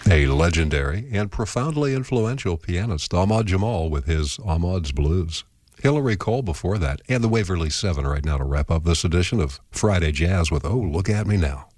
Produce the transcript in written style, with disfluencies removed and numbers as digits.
A legendary and profoundly influential pianist, Ahmad Jamal, with his Ahmad's Blues. Hillary Cole before that, and the Waverly Seven right now to wrap up this edition of Friday Jazz with Oh, Look at Me Now.